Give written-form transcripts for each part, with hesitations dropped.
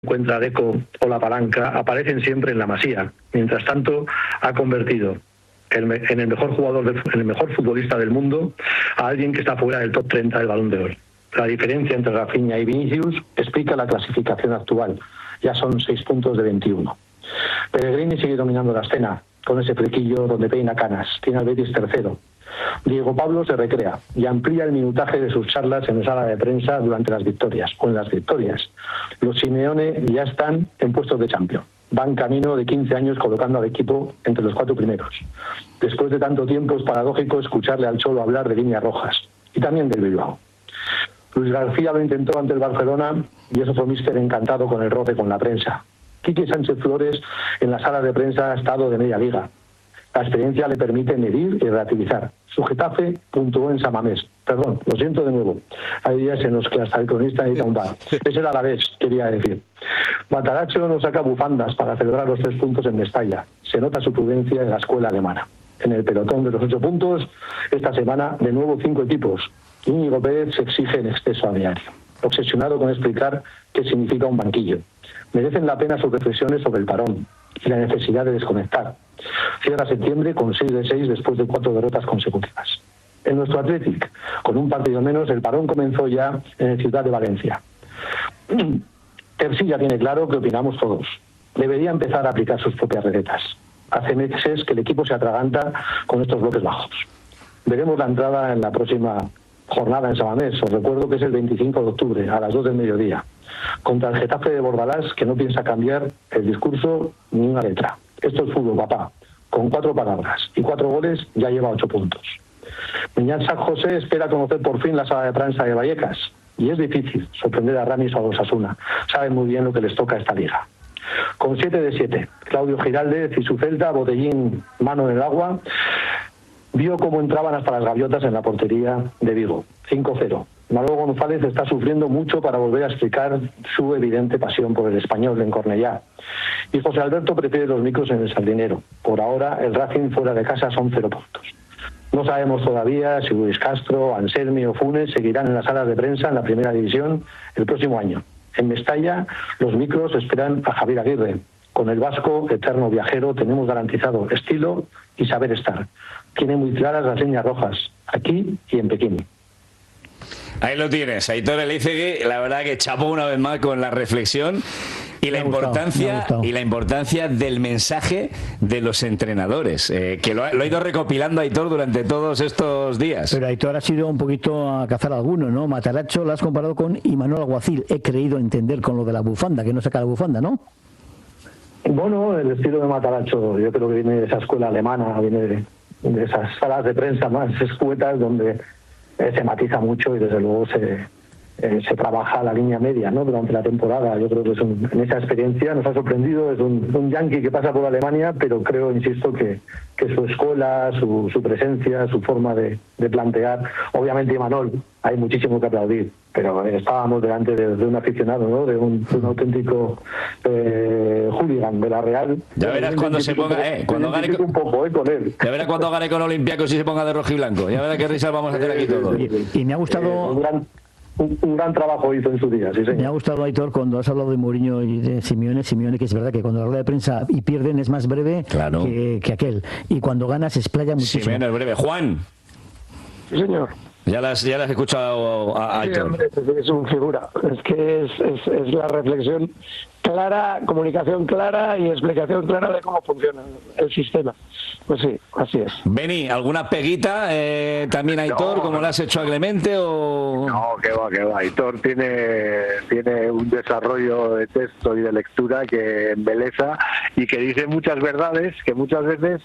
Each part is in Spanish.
encuentra Deco o la palanca aparecen siempre en la Masía. Mientras tanto, ha convertido en el mejor el mejor futbolista del mundo a alguien que está fuera del top 30 del Balón de Oro. La diferencia entre Rafinha y Vinicius explica la clasificación actual. Ya son 6 puntos de 21. Pellegrini sigue dominando la escena con ese flequillo donde peina canas. Tiene al Betis tercero. Diego Pablo se recrea y amplía el minutaje de sus charlas en la sala de prensa durante las victorias o en las victorias. Los Simeone ya están en puestos de Champions. Van camino de 15 años colocando al equipo entre los 4 primeros. Después de tanto tiempo es paradójico escucharle al Cholo hablar de líneas rojas y también del Bilbao. Luis García lo intentó ante el Barcelona y eso fue míster encantado con el roce con la prensa. Quique Sánchez Flores en la sala de prensa ha estado de media liga. La experiencia le permite medir y relativizar. Su Getafe puntuó en San Mamés. Perdón, lo siento de nuevo. Hay días en los que hasta el cronista necesita un bar. Ese era la vez, quería decir. Matarazzo no saca bufandas para celebrar los 3 puntos en Mestalla. Se nota su prudencia en la escuela alemana. En el pelotón de los 8 puntos, esta semana de nuevo 5 equipos. Íñigo Pérez se exige en exceso a diario, obsesionado con explicar qué significa un banquillo. Merecen la pena sus reflexiones sobre el parón y la necesidad de desconectar. Cierra septiembre con 6 de 6 después de 4 derrotas consecutivas. En nuestro Athletic, con un partido menos, el parón comenzó ya en el Ciudad de Valencia. Tercilla tiene claro que opinamos todos. Debería empezar a aplicar sus propias recetas. Hace meses que el equipo se atraganta con estos bloques bajos. Veremos la entrada en la próxima jornada en Sabamés. Os recuerdo que es el 25 de octubre, a las 2 del mediodía. Contra el Getafe de Bordalás, que no piensa cambiar el discurso ni una letra. Esto es fútbol, papá. Con 4 palabras y 4 goles ya lleva 8 puntos. Beñat San José espera conocer por fin la sala de prensa de Vallecas. Y es difícil sorprender a Ramis o a Osasuna. Saben muy bien lo que les toca a esta liga. Con 7 de 7, Claudio Giraldez y su Celta, botellín mano en el agua, vio cómo entraban hasta las gaviotas en la portería de Vigo. 5-0. Manolo González está sufriendo mucho para volver a explicar su evidente pasión por el español en Cornellá. Y José Alberto prefiere los micros en el Sardinero. Por ahora, el Racing fuera de casa son 0 puntos. No sabemos todavía si Luis Castro, Anselmi o Funes seguirán en las salas de prensa en la primera división el próximo año. En Mestalla, los micros esperan a Javier Aguirre. Con el vasco, eterno viajero, tenemos garantizado estilo y saber estar. Tiene muy claras las líneas rojas, aquí y en Pekín. Ahí lo tienes, Aitor Elizegui, la verdad que chapó una vez más con la reflexión y la importancia del mensaje de los entrenadores, que lo ha ido recopilando Aitor durante todos estos días. Pero Aitor ha sido un poquito a cazar alguno, ¿no? Matarazzo lo has comparado con Imanol Alguacil. He creído entender con lo de la bufanda, que no saca la bufanda, ¿no? Bueno, el estilo de Matarazzo, yo creo que viene de esa escuela alemana, viene de esas salas de prensa más escuetas donde se matiza mucho y desde luego se trabaja la línea media, ¿no? Durante la temporada. Yo creo que en esa experiencia nos ha sorprendido. Es un yanqui que pasa por Alemania, pero creo, insisto, que su escuela, su presencia, su forma de plantear, obviamente Imanol, hay muchísimo que aplaudir, pero estábamos delante de un aficionado, ¿no? De un auténtico hooligan de la Real. Ya verás cuando se ponga, cuando gane un poco con él. Ya verás cuando gane con Olympiacos y se ponga de rojo y blanco. Ya verás qué risas vamos a hacer aquí todos. Y me ha gustado un gran trabajo hizo en su día, sí, señor. Me ha gustado, Aitor, cuando has hablado de Mourinho y de Simeone, que es verdad que cuando la rueda de prensa y pierden es más breve, claro, que aquel. Y cuando ganas se explaya muchísimo. Simeone es breve. Juan. Sí, señor. Ya las has escuchado a Aitor. Hombre, es un figura. Es que es la reflexión clara, comunicación clara y explicación clara de cómo funciona el sistema. Pues sí, así es. Beni, ¿alguna peguita también a Aitor, como le has hecho a Clemente? O... No, que va. Aitor tiene un desarrollo de texto y de lectura que embeleza y que dice muchas verdades que muchas veces,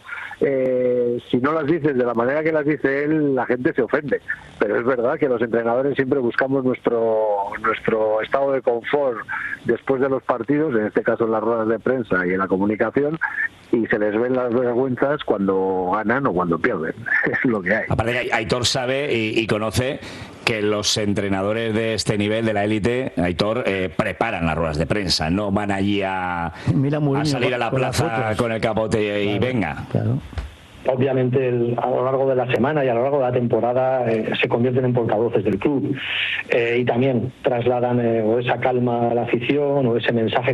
si no las dices de la manera que las dice él, la gente se ofende. Pero es verdad que los entrenadores siempre buscamos nuestro estado de confort después de los partidos, en este caso en las ruedas de prensa y en la comunicación, y se les ven las vergüenzas cuando ganan o cuando pierden. Es lo que hay. Aparte que Aitor sabe y conoce que los entrenadores de este nivel, de la élite, Aitor, preparan las ruedas de prensa, no van allí a salir a la plaza con el capote y venga. Claro. obviamente a lo largo de la semana y a lo largo de la temporada se convierten en portavoces del club y también trasladan o esa calma a la afición o ese mensaje